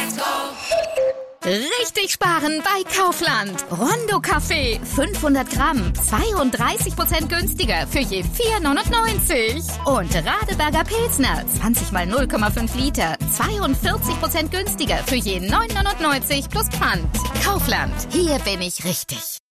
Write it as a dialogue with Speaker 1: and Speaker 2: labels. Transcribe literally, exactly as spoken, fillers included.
Speaker 1: Richtig sparen bei Kaufland. Rondo Kaffee, fünfhundert Gramm, zweiunddreißig Prozent günstiger für je vier neunundneunzig. Und Radeberger Pilsner, zwanzig mal null Komma fünf Liter, zweiundvierzig Prozent günstiger für je neun neunundneunzig plus Pfand. Kaufland, hier bin ich richtig.